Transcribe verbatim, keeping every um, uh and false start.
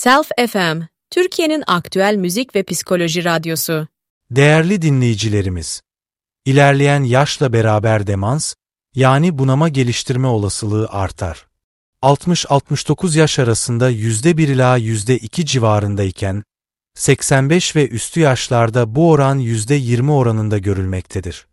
Self F M, Türkiye'nin aktüel müzik ve psikoloji radyosu. Değerli dinleyicilerimiz, ilerleyen yaşla beraber demans, yani bunama geliştirme olasılığı artar. altmış altmış dokuz yaş arasında yüzde bir ila yüzde iki civarındayken, seksen beş ve üstü yaşlarda bu oran yüzde yirmi oranında görülmektedir.